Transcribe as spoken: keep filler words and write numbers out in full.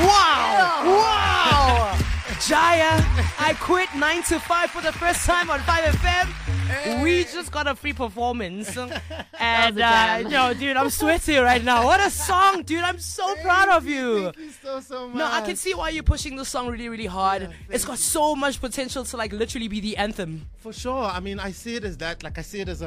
Wow! Wow! Jaya, I quit nine to five for the first time on five F M. Hey. We just got a free performance. And, uh, yo, dude, I'm sweaty right now. What a song, dude. I'm so hey, proud of you. Thank you so, so much. No, I can see why you're pushing the song really, really hard. Yeah, it's got you. so much potential to, like, literally be the anthem. For sure. I mean, I see it as that. Like, I see it as a